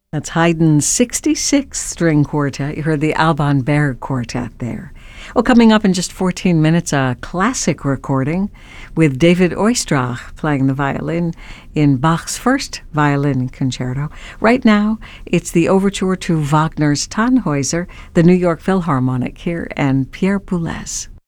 That's Haydn's 66th String Quartet. You heard the Alban Berg Quartet there. Well, coming up in just 14 minutes, a classic recording with David Oistrakh playing the violin in Bach's first violin concerto. Right now, it's the overture to Wagner's Tannhäuser, the New York Philharmonic here, and Pierre Boulez.